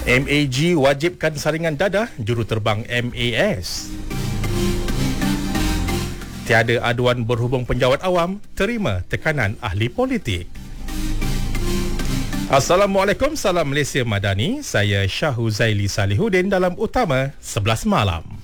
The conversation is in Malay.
MAG wajibkan saringan dadah juruterbang MAS. Tiada aduan berhubung penjawat awam, terima tekanan ahli politik. Assalamualaikum, salam Malaysia Madani. Saya Syah Huzaili Salihuddin dalam Utama 11 Malam.